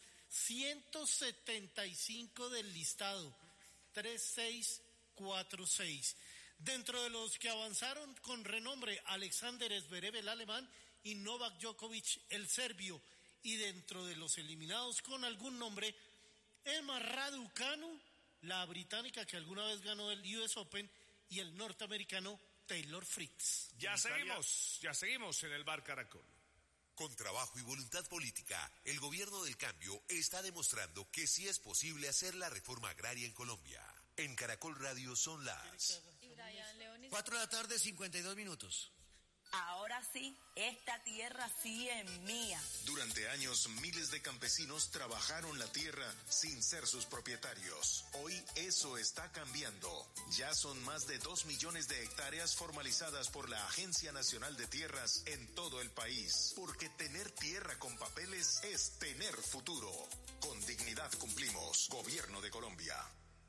175 del listado, 3-6, 4-6. Dentro de los que avanzaron con renombre, Alexander Zverev, el alemán, y Novak Djokovic, el serbio. Y dentro de los eliminados con algún nombre, Emma Raducanu, la británica que alguna vez ganó el US Open, y el norteamericano Taylor Fritz. Ya seguimos en el Bar Caracol. Con trabajo y voluntad política, el gobierno del cambio está demostrando que sí es posible hacer la reforma agraria en Colombia. En Caracol Radio son las 4 de la tarde, 52 minutos. Ahora sí, esta tierra sí es mía. Durante años, miles de campesinos trabajaron la tierra sin ser sus propietarios. Hoy eso está cambiando. Ya son más de 2 millones de hectáreas formalizadas por la Agencia Nacional de Tierras en todo el país. Porque tener tierra con papeles es tener futuro. Con dignidad cumplimos. Gobierno de Colombia.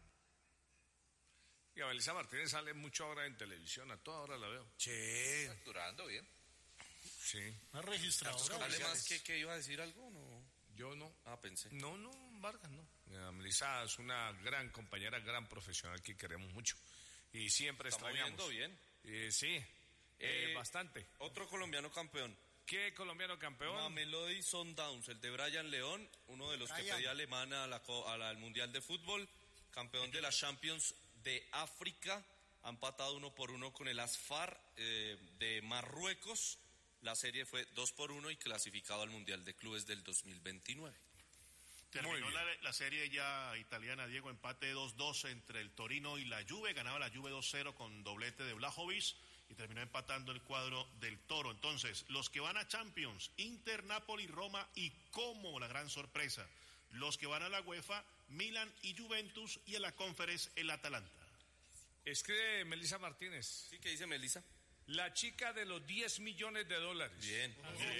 Y a Melissa Martínez sale mucho ahora en televisión, a toda hora la veo. Sí. Facturando bien. Sí. ¿Ha registrado? Además, ¿que iba a decir algo? No. Yo no. Pensé. No, Vargas, no. Melissa es una gran compañera, gran profesional que queremos mucho. Y siempre extrañamos. Estamos viendo bien. Sí, bastante. Otro colombiano campeón. ¿Qué colombiano campeón? Mamelodi Sundowns, el de Brian León, uno de los que pedía alemana al Mundial de Fútbol, campeón de la Champions de África, ha empatado 1-1 con el Asfar de Marruecos. La serie fue 2-1 y clasificado al Mundial de Clubes del 2029. Terminó la serie ya italiana, Diego, empate 2-2 entre el Torino y la Juve, ganaba la Juve 2-0 con doblete de Vlahovic y terminó empatando el cuadro del Toro. Entonces, los que van a Champions, Inter, Napoli, Roma y como la gran sorpresa, los que van a la UEFA, Milan y Juventus, y en la Conference el Atalanta. Escribe Melissa Martínez. ¿Sí? ¿Qué dice Melissa? La chica de los $10 millones. Bien.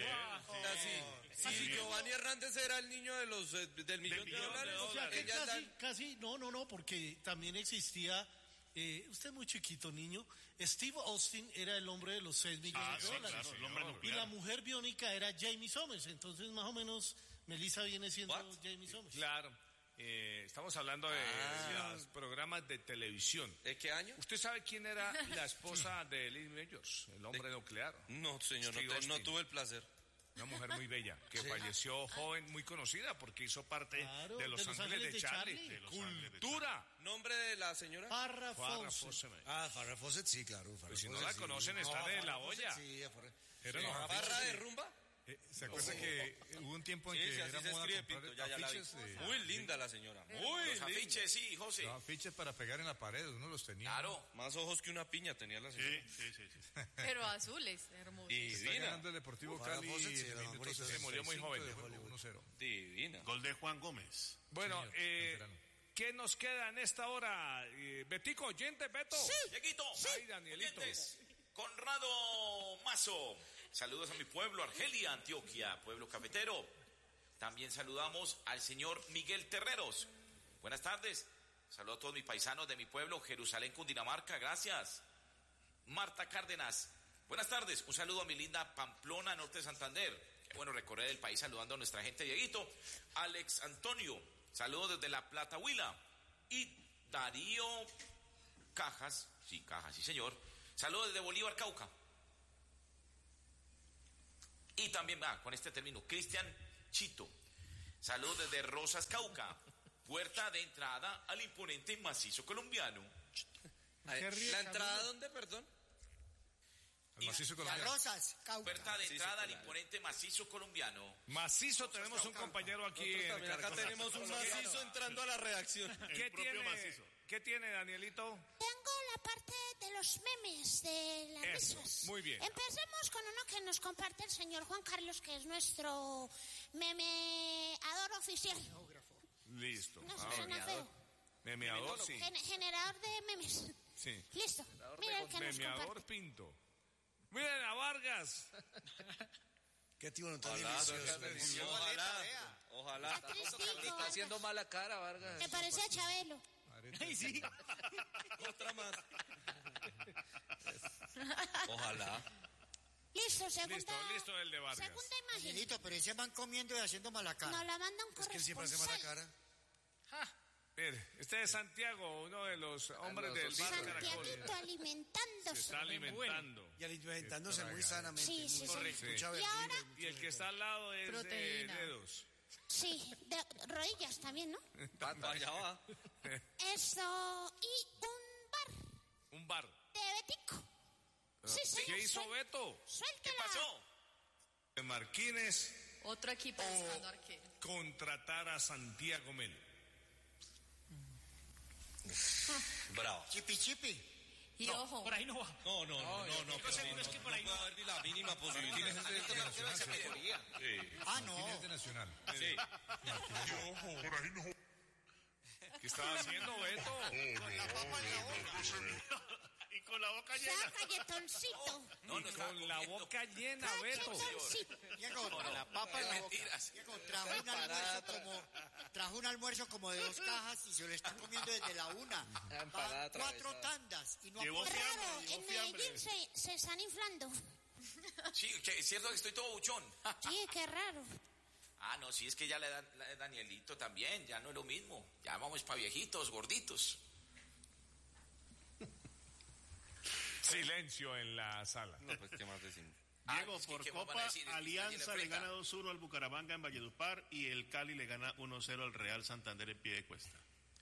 Sí, Giovanni Hernández era el niño del millón de dólares. O sea, que casi, no, porque también existía, usted es muy chiquito, niño, Steve Austin era el hombre de los $6 millones de dólares. Claro, el hombre y la mujer biónica era Jamie Somers, entonces más o menos Melissa viene siendo Jamie Somers. Claro. Estamos hablando de los programas de televisión. ¿De qué año? ¿Usted sabe quién era la esposa de Lee Majors, el hombre nuclear? No, señor, no tuve el placer. Una mujer muy bella, que falleció joven, muy conocida, porque hizo parte de Los Ángeles de Charlie. De Los ¡Cultura! ¿Nombre de la señora? Farrah Fawcett. Farrah Fawcett, sí, claro. Pues si no la conocen, está de la olla. Sí, ¿Barra de rumba? ¿Se acuerda que hubo un tiempo en que era moda comprar afiches? Muy linda la señora. Muy Los afiches, sí, José. Los afiches para pegar en la pared, uno los tenía. Claro. Más ojos que una piña tenía la señora. Sí. Pero azules, hermosos. Está ganando el Deportivo Cali Fawcett, en el minuto se murió muy joven. 1-0. Divina. Gol de Juan Gómez. Bueno, ¿Qué nos queda en esta hora? Betico, oyente, Beto. Sí. Dieguito. Sí. Ay, Danielito. Oyentes. Conrado Mazo. Saludos a mi pueblo, Argelia, Antioquia, pueblo cafetero. También saludamos al señor Miguel Terreros. Buenas tardes. Saludos a todos mis paisanos de mi pueblo, Jerusalén, Cundinamarca. Gracias. Marta Cárdenas. Buenas tardes. Un saludo a mi linda Pamplona, norte de Santander. Qué bueno recorrer el país saludando a nuestra gente, Dieguito. Alex Antonio. Saludos desde La Plata, Huila. Y Darío Cajas. Sí, Cajas, sí, señor. Saludos desde Bolívar, Cauca. Y también, con este término, Cristian Chito. Saludos desde Rosas, Cauca. Puerta de entrada al imponente macizo colombiano. ¿La entrada dónde, perdón? El macizo colombiano. Rosas, Cauca. Puerta de entrada al imponente macizo colombiano. Macizo, tenemos un compañero aquí. También acá tenemos un macizo entrando a la redacción. ¿Qué tiene, Danielito? Tengo la parte de los memes de las risas. Muy bien. Empecemos con uno que nos comparte el señor Juan Carlos, que es nuestro memeador oficial. Listo. No suena feo. Memeador, sí. Generador de memes. Sí. Listo. Mira el que nos Memeador comparte. Pinto. Miren a Vargas. Qué tío tan delicioso. Ojalá. Está haciendo mala cara, Vargas. Me parece a Chabelo. Ay, sí. Otra más. Ojalá. Listo, segunda. Listo el de Vargas. Segunda imagen. Danielito, pero ese van comiendo y haciendo mala cara. Nos la manda un Es que él siempre hace mala cara. Mire, este es Santiago, uno de los hombres del bar Caracol. Santiaguito alimentándose. Se está alimentando. Y alimentándose muy sanamente. Sí, sí, sí. Mucha Y verdura ahora, Y el que está al lado es Proteína. de dedos. sí, de rodillas también, ¿no? Allá va. Eso, y Un bar. de Betico. Sí, señor. ¿Qué hizo Beto? Suéltela. ¿Qué pasó? De Marquines Otro equipo buscando arquero. contratar a Santiago Melo. Bravo. Chipi, chipi. Y ojo, Por ahí no va. No. Lo seguro es que por ahí no puede va. haber ni la mínima posibilidad. Ah, no. ¿Quién es de Nacional? Sí. ¿Qué estaba haciendo Beto? Y con la boca llena. Saca galletoncito. Y con la boca llena, Beto. Diego, La papa en mentiras. Diego, trajo un almuerzo como de 2 cajas y se lo están comiendo desde la 1. Empanada 4 tandas y no Llevó aporta. Raro, llevó en fiambre. Medellín se están inflando. Sí, que es cierto que estoy todo buchón. Sí, qué raro. No, sí, es que ya le dan la de Danielito también, ya no es lo mismo. Ya vamos para viejitos, gorditos. Silencio en la sala. No, pues, ¿qué más decimos? Diego, es que por ¿qué van a Copa, decir? Alianza ¿Quién le enfrenta? gana 2-1 al Bucaramanga en Valledupar y el Cali le gana 1-0 al Real Santander en Piedecuesta.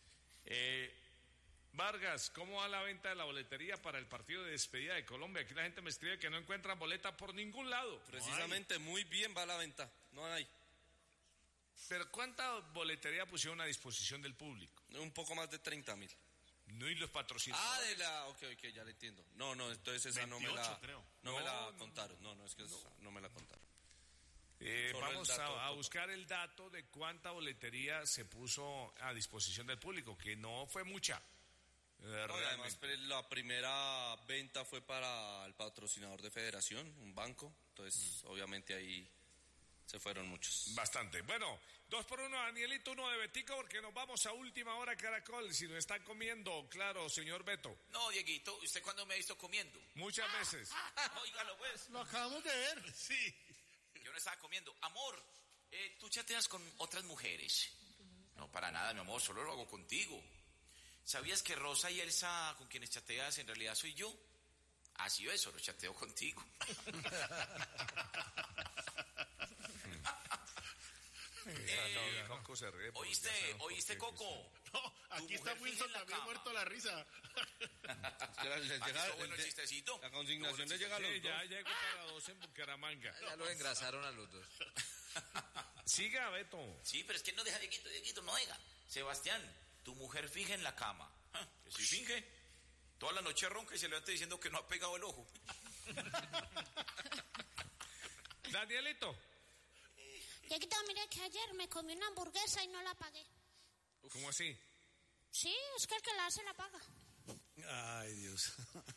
Vargas, ¿cómo va la venta de la boletería para el partido de despedida de Colombia? Aquí la gente me escribe que no encuentra boleta por ningún lado. Precisamente muy bien va la venta. No hay. Pero ¿cuánta boletería pusieron a disposición del público? Un poco más de 30,000. No, y los patrocinadores. de la... Ok, ya le entiendo. No, entonces esa 28, no me la... creo. No me la contaron. No, es que no me la contaron. Solo Vamos el dato a buscar el dato de cuánta boletería se puso a disposición del público, que no fue mucha. Además, la primera venta fue para el patrocinador de Federación, un banco. Entonces, obviamente ahí se fueron muchos. Bastante. Bueno, 2-1, Danielito, 1 de Betico, porque nos vamos a última hora, Caracol. Si nos están comiendo, claro, señor Beto. No, Dieguito, ¿usted cuándo me ha visto comiendo? Muchas veces. Óigalo, pues. Lo acabamos de ver. Sí. Yo no estaba comiendo. Amor, ¿tú chateas con otras mujeres? No, para nada, mi amor, solo lo hago contigo. ¿Sabías que Rosa y Elsa, con quienes chateas, en realidad soy yo? Así es, solo chateo contigo. Coco se ríe. ¿Oíste, Coco? No, aquí está Wilson también muerto a la risa. Bueno, el chistecito. La consignación le llega a los dos. Ya llegó para 2 en Bucaramanga. Ya lo engrasaron a los dos. Siga, Beto. Sí, pero es que no deja, Dieguito, no deja. Sebastián, tu mujer fija en la cama. Que si finge, toda la noche ronca y se levanta diciendo que no ha pegado el ojo. Danielito. Dieguito, mire que ayer me comí una hamburguesa y no la pagué. ¿Cómo así? Sí, es que el que la hace la paga. Ay, Dios.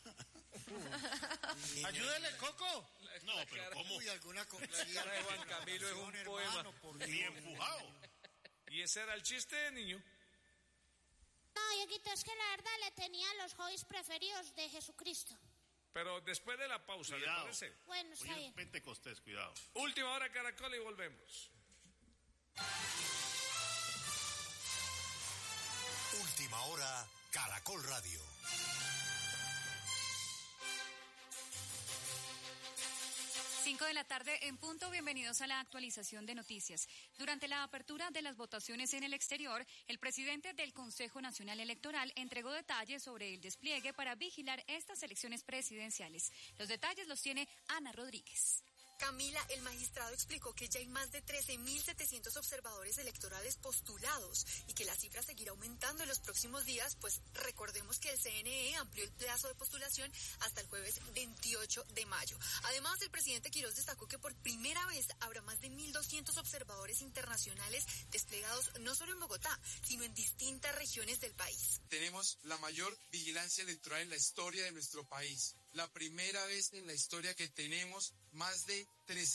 Ayúdale, Coco. No, pero ¿cómo? Uy, alguna cosa. La cara de Juan Camilo es un poema. Ni empujado. ¿Y ese era el chiste, niño? No, Dieguito, es que la verdad le tenía los hobbies preferidos de Jesucristo. Pero después de la pausa, Cuidado. ¿le parece? Bueno, está Hoy bien. es Pentecostés, cuidado. Última hora, Caracol, y volvemos. Última hora, Caracol Radio. Cinco de la tarde en punto, bienvenidos a la actualización de noticias. Durante la apertura de las votaciones en el exterior, el presidente del Consejo Nacional Electoral entregó detalles sobre el despliegue para vigilar estas elecciones presidenciales. Los detalles los tiene Ana Rodríguez. Camila, el magistrado explicó que ya hay más de 13.700 observadores electorales postulados y que la cifra seguirá aumentando en los próximos días, pues recordemos que el CNE amplió el plazo de postulación hasta el jueves 28 de mayo. Además, el presidente Quirós destacó que por primera vez habrá más de 1.200 observadores internacionales desplegados no solo en Bogotá, sino en distintas regiones del país. Tenemos la mayor vigilancia electoral en la historia de nuestro país. La primera vez en la historia que tenemos más de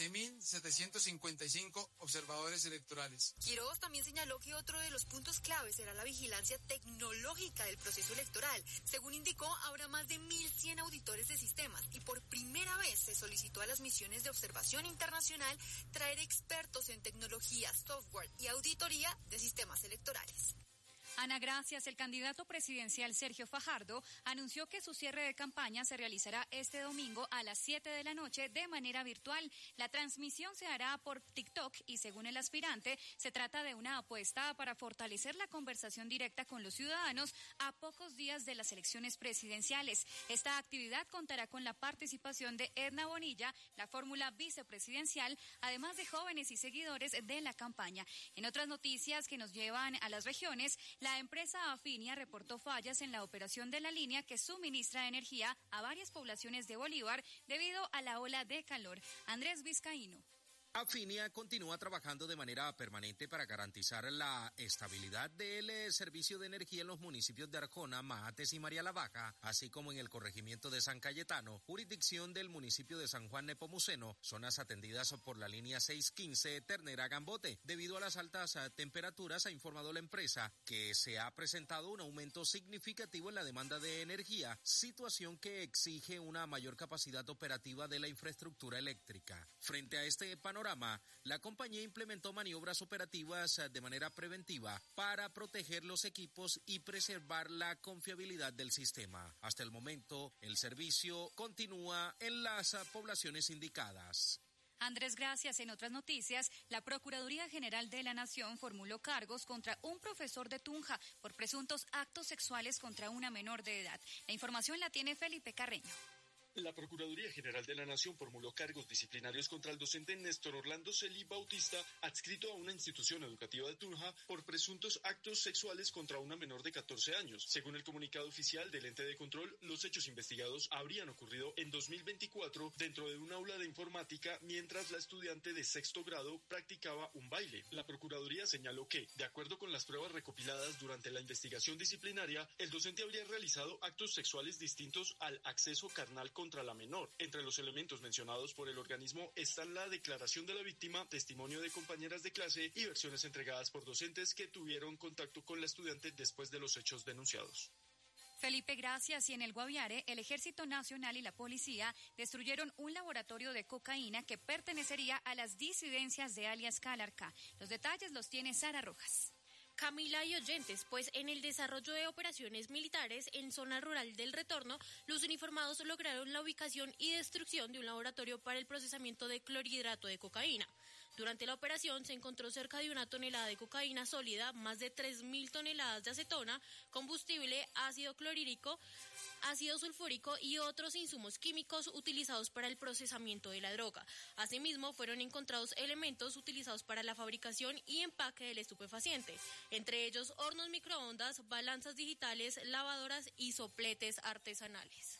13.755 observadores electorales. Quirós también señaló que otro de los puntos claves será la vigilancia tecnológica del proceso electoral. Según indicó, habrá más de 1.100 auditores de sistemas y por primera vez se solicitó a las misiones de observación internacional traer expertos en tecnología, software y auditoría de sistemas electorales. Ana, gracias. El candidato presidencial Sergio Fajardo anunció que su cierre de campaña se realizará este domingo a las 7 de la noche de manera virtual. La transmisión se hará por TikTok y, según el aspirante, se trata de una apuesta para fortalecer la conversación directa con los ciudadanos a pocos días de las elecciones presidenciales. Esta actividad contará con la participación de Edna Bonilla, la fórmula vicepresidencial, además de jóvenes y seguidores de la campaña. En otras noticias que nos llevan a las regiones, la empresa Afinia reportó fallas en la operación de la línea que suministra energía a varias poblaciones de Bolívar debido a la ola de calor. Andrés Vizcaíno. Afinia continúa trabajando de manera permanente para garantizar la estabilidad del servicio de energía en los municipios de Arjona, Mahates y María la Baja, así como en el corregimiento de San Cayetano, jurisdicción del municipio de San Juan Nepomuceno, zonas atendidas por la línea 615 Ternera-Gambote. Debido a las altas temperaturas, ha informado la empresa que se ha presentado un aumento significativo en la demanda de energía, situación que exige una mayor capacidad operativa de la infraestructura eléctrica. Frente a este panorama, la compañía implementó maniobras operativas de manera preventiva para proteger los equipos y preservar la confiabilidad del sistema. Hasta el momento, el servicio continúa en las poblaciones indicadas. Andrés, gracias. En otras noticias, la Procuraduría General de la Nación formuló cargos contra un profesor de Tunja por presuntos actos sexuales contra una menor de edad. La información la tiene Felipe Carreño. La Procuraduría General de la Nación formuló cargos disciplinarios contra el docente Néstor Orlando Celi Bautista, adscrito a una institución educativa de Tunja, por presuntos actos sexuales contra una menor de 14 años. Según el comunicado oficial del ente de control, los hechos investigados habrían ocurrido en 2024 dentro de un aula de informática mientras la estudiante de sexto grado practicaba un baile. La Procuraduría señaló que, de acuerdo con las pruebas recopiladas durante la investigación disciplinaria, el docente habría realizado actos sexuales distintos al acceso carnal contra la menor. Entre los elementos mencionados por el organismo están la declaración de la víctima, testimonio de compañeras de clase y versiones entregadas por docentes que tuvieron contacto con la estudiante después de los hechos denunciados. Felipe, gracias. Y en el Guaviare, el Ejército Nacional y la Policía destruyeron un laboratorio de cocaína que pertenecería a las disidencias de alias Calarcá. Los detalles los tiene Sara Rojas. Camila y oyentes, pues en el desarrollo de operaciones militares en zona rural del Retorno, los uniformados lograron la ubicación y destrucción de un laboratorio para el procesamiento de clorhidrato de cocaína. Durante la operación se encontró cerca de 1 tonelada de cocaína sólida, más de 3.000 toneladas de acetona, combustible, ácido clorhídrico, ácido sulfúrico y otros insumos químicos utilizados para el procesamiento de la droga. Asimismo, fueron encontrados elementos utilizados para la fabricación y empaque del estupefaciente, entre ellos hornos microondas, balanzas digitales, lavadoras y sopletes artesanales.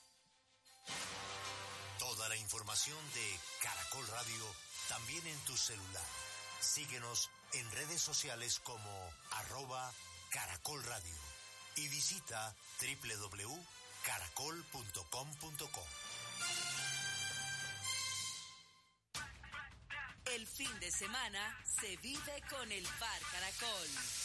Toda la información de Caracol Radio también en tu celular. Síguenos en redes sociales como @Caracol Radio. y visita www.caracol.com.co. El fin de semana se vive con el Bar Caracol.